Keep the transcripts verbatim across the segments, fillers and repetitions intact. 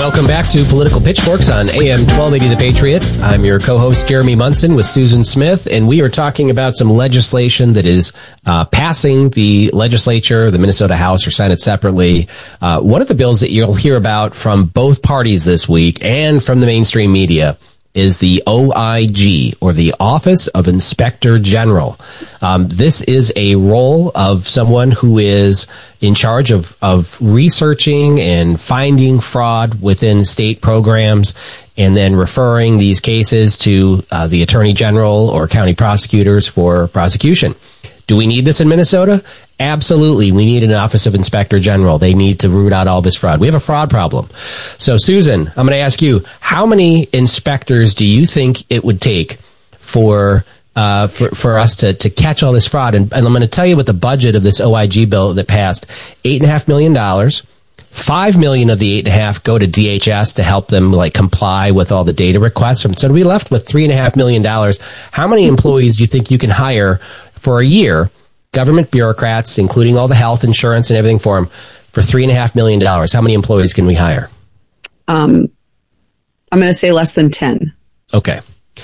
Welcome back to Political Pitchforks on A M twelve eighty The Patriot. I'm your co-host, Jeremy Munson, with Susan Smith, and we are talking about some legislation that is uh, passing the legislature, the Minnesota House or Senate separately. Uh, one of the bills that you'll hear about from both parties this week and from the mainstream media is the O I G, or the Office of Inspector General. Um, this is a role of someone who is in charge of, of researching and finding fraud within state programs, and then referring these cases to uh, the Attorney General or county prosecutors for prosecution. Do we need this in Minnesota? Absolutely. We need an Office of Inspector General. They need to root out all this fraud. We have a fraud problem. So, Susan, I'm going to ask you, how many inspectors do you think it would take for uh, for, for us to, to catch all this fraud? And, and I'm going to tell you what the budget of this O I G bill that passed, eight and a half million dollars. Five million of the eight and a half go to D H S to help them like comply with all the data requests. So we left with three and a half million dollars. How many employees do you think you can hire for a year, government bureaucrats, including all the health insurance and everything for them, for three and a half million dollars? How many employees can we hire? Um, I'm going to say less than ten. Okay.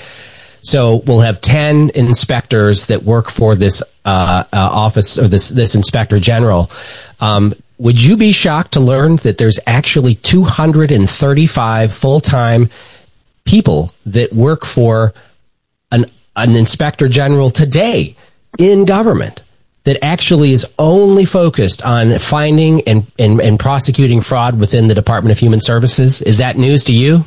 So we'll have ten inspectors that work for this uh, uh, office, or this this inspector general. Um, would you be shocked to learn that there's actually two hundred thirty-five full-time people that work for an an inspector general today in government that actually is only focused on finding and, and, and prosecuting fraud within the Department of Human Services? Is that news to you?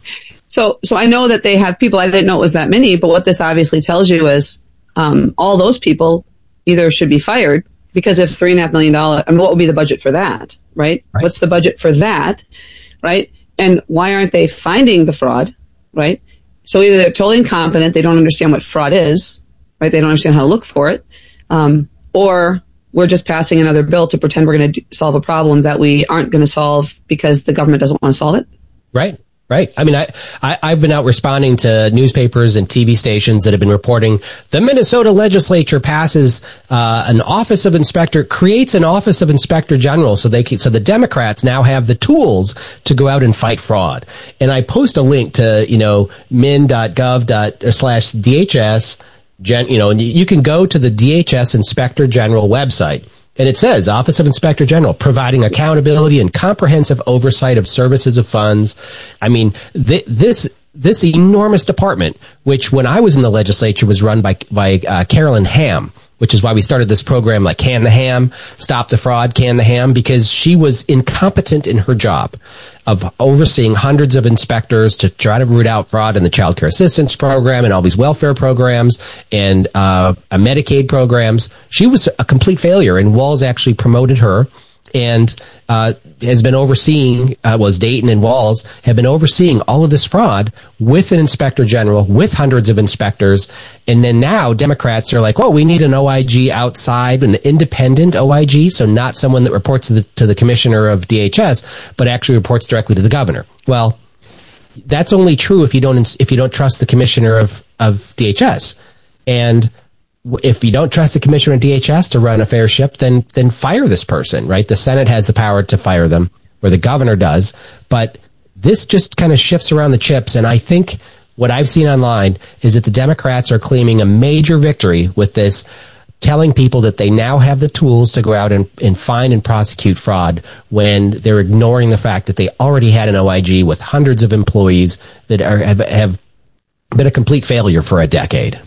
So, so I know that they have people. I didn't know it was that many, but what this obviously tells you is um, all those people either should be fired, because if three and a half million dollars, I mean, what would be the budget for that, right? right? What's the budget for that, right? And why aren't they finding the fraud, right? So either they're totally incompetent, they don't understand what fraud is, right? They don't understand how to look for it, um, or we're just passing another bill to pretend we're going to solve a problem that we aren't going to solve because the government doesn't want to solve it. Right. Right. I mean, I, I, I've been out responding to newspapers and T V stations that have been reporting the Minnesota legislature passes uh, an Office of Inspector, creates an Office of Inspector General, so they can, so the Democrats now have the tools to go out and fight fraud. And I post a link to, you know, min dot gov dot slash D H S, gen, you know, and you can go to the D H S Inspector General website. And it says, Office of Inspector General, providing accountability and comprehensive oversight of services of funds. I mean, th- this this enormous department, which when I was in the legislature was run by by uh, Carolyn Ham, which is why we started this program like Can the Ham, Stop the Fraud, Can the Ham, because she was incompetent in her job of overseeing hundreds of inspectors to try to root out fraud in the Child Care Assistance Program and all these welfare programs and uh, Medicaid programs. She was a complete failure, and Walz actually promoted her and uh, has been overseeing, uh, was Dayton and Walz have been overseeing all of this fraud with an inspector general, with hundreds of inspectors. And then now Democrats are like, well, we need an O I G outside, an independent O I G, so not someone that reports to the, to the commissioner of D H S, but actually reports directly to the governor. Well, that's only true if you don't if you don't trust the commissioner of, of D H S. And if you don't trust the commissioner of D H S to run a fair ship, then then fire this person, right? The Senate has the power to fire them, or the governor does. But this just kind of shifts around the chips. And I think what I've seen online is that the Democrats are claiming a major victory with this, telling people that they now have the tools to go out and, and find and prosecute fraud, when they're ignoring the fact that they already had an O I G with hundreds of employees that are, have, have been a complete failure for a decade.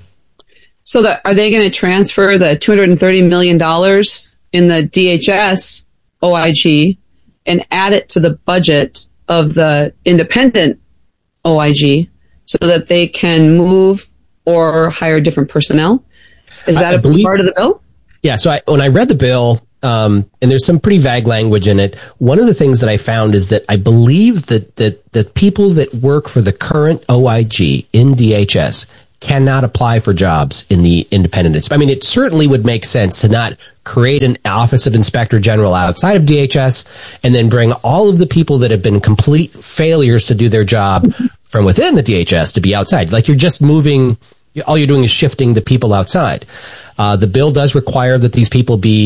So that, are they going to transfer the two hundred thirty million dollars in the D H S O I G and add it to the budget of the independent O I G so that they can move or hire different personnel? Is that I, I a believe, part of the bill? Yeah. So I, when I read the bill, um, and there's some pretty vague language in it, one of the things that I found is that I believe that, that the people that work for the current O I G in D H S cannot apply for jobs in the independent. I mean, it certainly would make sense to not create an Office of Inspector General outside of D H S and then bring all of the people that have been complete failures to do their job from within the D H S to be outside. Like, you're just moving, all you're doing is shifting the people outside. Uh, the bill does require that these people be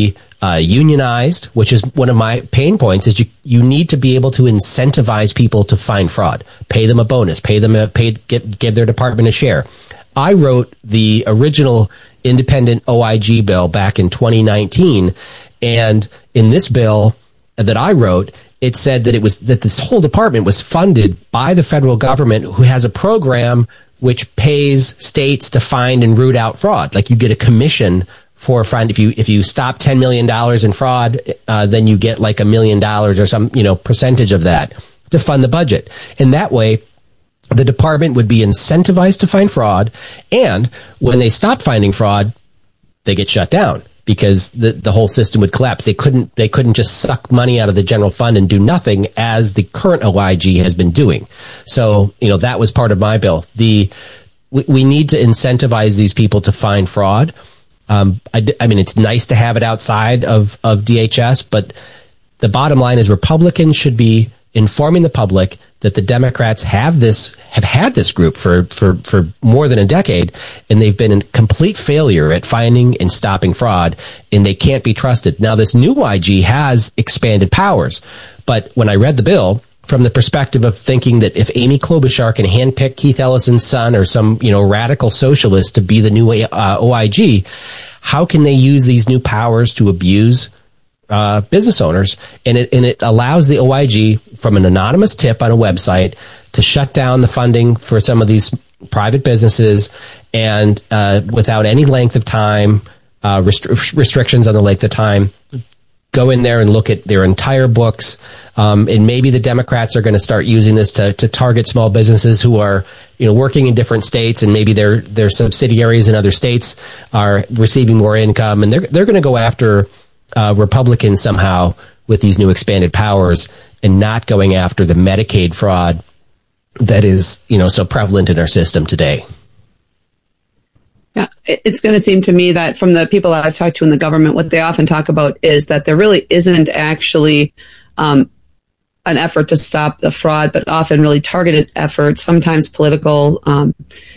uh, unionized, which is one of my pain points, is you, you need to be able to incentivize people to find fraud, pay them a bonus, pay them a, pay, give, give their department a share. I wrote the original independent O I G bill back in twenty nineteen. And in this bill that I wrote, it said that it was that this whole department was funded by the federal government, who has a program which pays states to find and root out fraud. Like, you get a commission for find if you if you stop ten million dollars in fraud, uh, then you get like a million dollars or some, you know, percentage of that to fund the budget. And that way, the department would be incentivized to find fraud, and when they stop finding fraud, they get shut down, because the, the whole system would collapse. They couldn't they couldn't just suck money out of the general fund and do nothing, as the current O I G has been doing. So, you know, that was part of my bill. The we, we need to incentivize these people to find fraud. Um, I, I mean, it's nice to have it outside of, of D H S, but the bottom line is Republicans should be informing the public that the Democrats have this, have had this group for, for, for more than a decade, and they've been a complete failure at finding and stopping fraud, and they can't be trusted. Now, this new I G has expanded powers, but when I read the bill, from the perspective of thinking that if Amy Klobuchar can handpick Keith Ellison's son or some, you know, radical socialist to be the new uh, O I G, how can they use these new powers to abuse uh, business owners? And it and it allows the O I G, from an anonymous tip on a website, to shut down the funding for some of these private businesses, and uh, without any length of time, uh, restri- restrictions on the length of time, go in there and look at their entire books. Um, and maybe the Democrats are going to start using this to, to target small businesses who are, you know, working in different states, and maybe their, their subsidiaries in other states are receiving more income. And they're, they're going to go after uh, Republicans somehow with these new expanded powers, and not going after the Medicaid fraud that is, you know, so prevalent in our system today. Yeah, it's going to seem to me that from the people I've talked to in the government, what they often talk about is that there really isn't actually um, an effort to stop the fraud, but often really targeted efforts, sometimes political, um,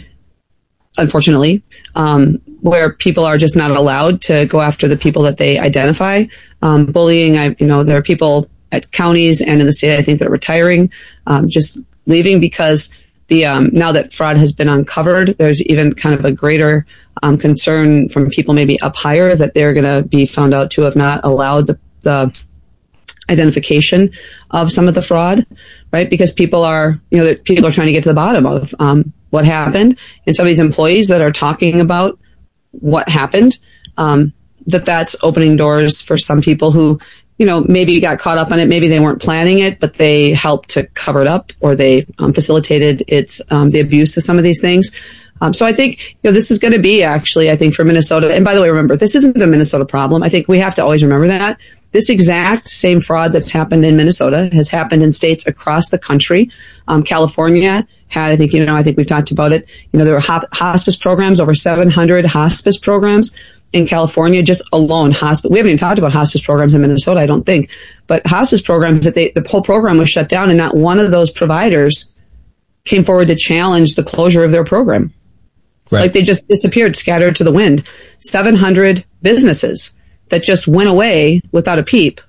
unfortunately, um, where people are just not allowed to go after the people that they identify. Um, bullying, I, you know, there are people at counties and in the state, I think, that are retiring, um, just leaving because The um, now that fraud has been uncovered, there's even kind of a greater um, concern from people maybe up higher that they're going to be found out to have not allowed the, the identification of some of the fraud, right? Because people are, you know, that people are trying to get to the bottom of um, what happened, and some of these employees that are talking about what happened, um, that that's opening doors for some people who, you know, maybe got caught up on it. Maybe they weren't planning it, but they helped to cover it up, or they um, facilitated its um, the abuse of some of these things. Um, so I think, you know, this is going to be actually, I think, for Minnesota. And by the way, remember, this isn't a Minnesota problem. I think we have to always remember that. This exact same fraud that's happened in Minnesota has happened in states across the country. Um, California had, I think, you know, I think we've talked about it. You know, there were hop- hospice programs, over seven hundred hospice programs in California, just alone. Hospice. We haven't even talked about hospice programs in Minnesota, I don't think. But hospice programs, that they, the whole program was shut down, and not one of those providers came forward to challenge the closure of their program. Right. Like, they just disappeared, scattered to the wind. seven hundred businesses that just went away without a peep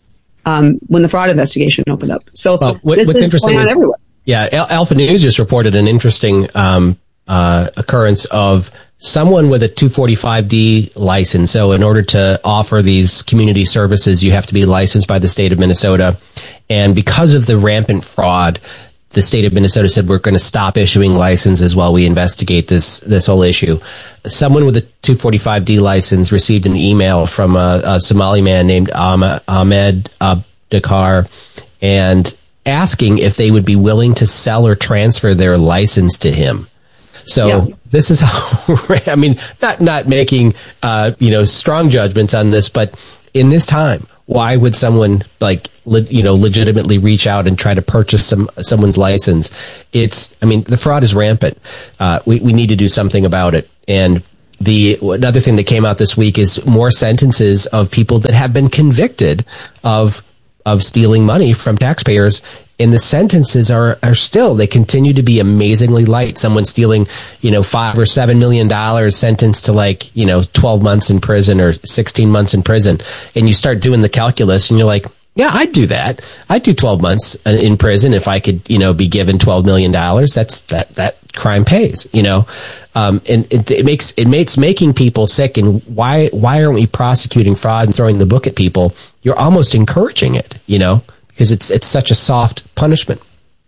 um, when the fraud investigation opened up. So well, what, this what's is interesting going on is, everywhere. Yeah, Al- Alpha News just reported an interesting um, uh, occurrence of someone with a two forty-five D license. So in order to offer these community services, you have to be licensed by the state of Minnesota. And because of the rampant fraud, the state of Minnesota said, we're going to stop issuing licenses while we investigate this this whole issue. Someone with a two forty-five D license received an email from a, a Somali man named Ahmed Abdikar, and asking if they would be willing to sell or transfer their license to him. So yeah. This is how, I mean, not not making, uh, you know, strong judgments on this, but in this time, why would someone, like, le- you know, legitimately reach out and try to purchase some someone's license? It's, I mean, the fraud is rampant. Uh, we, we need to do something about it. And the another thing that came out this week is more sentences of people that have been convicted of of stealing money from taxpayers And the sentences are, are still, they continue to be amazingly light. Someone stealing, you know, five or seven million dollars sentenced to like, you know, twelve months in prison or sixteen months in prison. And you start doing the calculus and you're like, yeah, I'd do that. I'd do twelve months in prison if I could, you know, be given twelve million dollars. That's, that, that crime pays, you know? Um, and it, it makes, it makes making people sick. And why, why aren't we prosecuting fraud and throwing the book at people? You're almost encouraging it, you know? Because it's it's such a soft punishment.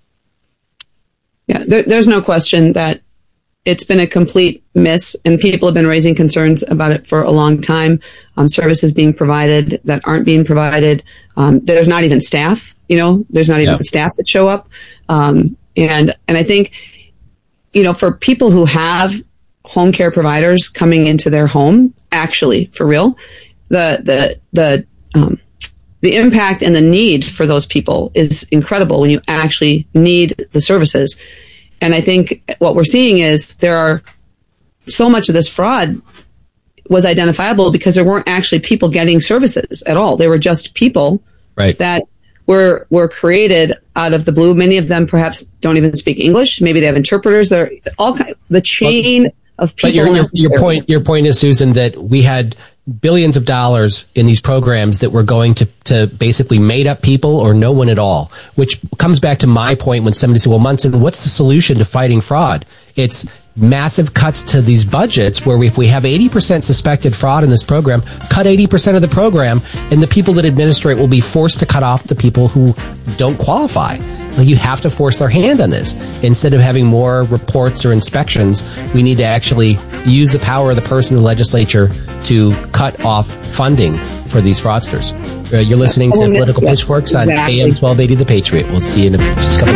Yeah, there, there's no question that it's been a complete miss, and people have been raising concerns about it for a long time. Um, services being provided that aren't being provided. Um, there's not even staff. You know, there's not even yeah. staff that show up. Um, and and I think, you know, for people who have home care providers coming into their home, actually, for real, the the the um, the impact and the need for those people is incredible when you actually need the services. And I think what we're seeing is there are so much of this fraud was identifiable because there weren't actually people getting services at all. They were just people right. that were were created out of the blue. Many of them perhaps don't even speak English. Maybe they have interpreters. They're all the chain but, of people. But your, your, your point, your point is, Susan, that we had billions of dollars in these programs that were going to, to basically made up people or no one at all, which comes back to my point when somebody said, well, Munson, what's the solution to fighting fraud? It's massive cuts to these budgets where we, if we have eighty percent suspected fraud in this program, cut eighty percent of the program, and the people that administrate will be forced to cut off the people who don't qualify. Like, you have to force their hand on this. Instead of having more reports or inspections, we need to actually use the power of the person in the legislature to cut off funding for these fraudsters. Uh, you're listening to Political yeah, Pitchforks on exactly. A M twelve eighty The Patriot. We'll see you in just a couple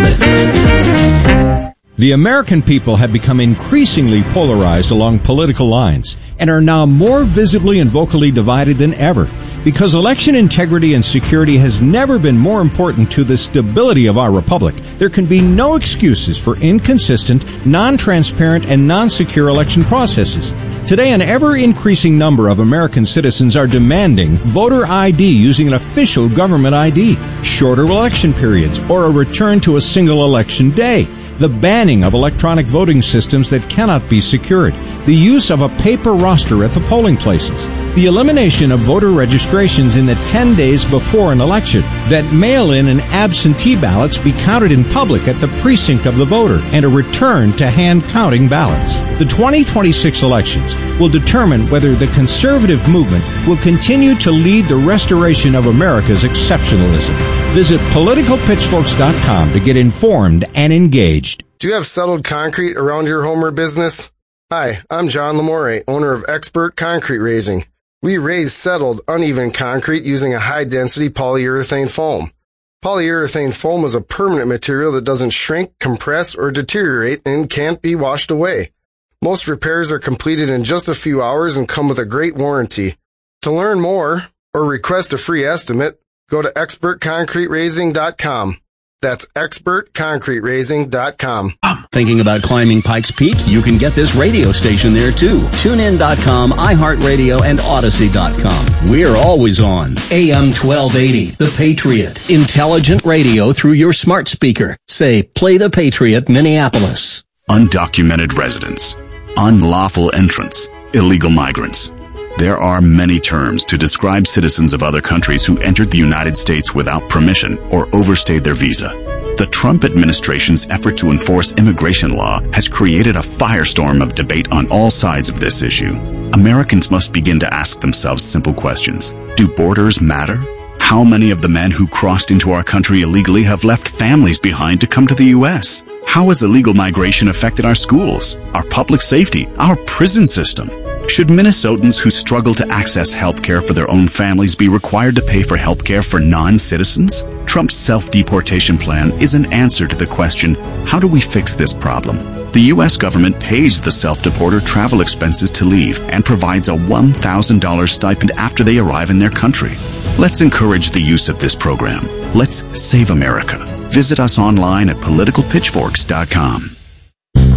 minutes. The American people have become increasingly polarized along political lines and are now more visibly and vocally divided than ever. Because election integrity and security has never been more important to the stability of our republic, there can be no excuses for inconsistent, non-transparent, and non-secure election processes. Today, an ever-increasing number of American citizens are demanding voter I D using an official government I D, shorter election periods, or a return to a single election day, the banning of electronic voting systems that cannot be secured, the use of a paper roster at the polling places, the elimination of voter registrations in the ten days before an election, that mail-in and absentee ballots be counted in public at the precinct of the voter, and a return to hand-counting ballots. The twenty twenty-six elections will determine whether the conservative movement will continue to lead the restoration of America's exceptionalism. Visit political pitchforks dot com to get informed and engaged. Do you have settled concrete around your home or business? Hi, I'm John Lamore, owner of Expert Concrete Raising. We raise settled, uneven concrete using a high-density polyurethane foam. Polyurethane foam is a permanent material that doesn't shrink, compress, or deteriorate and can't be washed away. Most repairs are completed in just a few hours and come with a great warranty. To learn more or request a free estimate, go to expert concrete raising dot com. That's expert concrete raising dot com. Thinking about climbing Pikes Peak? You can get this radio station there too. tune in dot com, iHeartRadio, and Odyssey dot com. We're always on. A M twelve eighty, The Patriot. Intelligent radio through your smart speaker. Say, play The Patriot, Minneapolis. Undocumented residents, unlawful entrants, illegal migrants. There are many terms to describe citizens of other countries who entered the United States without permission or overstayed their visa. The Trump administration's effort to enforce immigration law has created a firestorm of debate on all sides of this issue. Americans must begin to ask themselves simple questions. Do borders matter? How many of the men who crossed into our country illegally have left families behind to come to the U S? How has illegal migration affected our schools, our public safety, our prison system? Should Minnesotans who struggle to access health care for their own families be required to pay for health care for non-citizens? Trump's self-deportation plan is an answer to the question, how do we fix this problem? The U S government pays the self-deporter travel expenses to leave and provides a one thousand dollars stipend after they arrive in their country. Let's encourage the use of this program. Let's save America. Visit us online at political pitchforks dot com.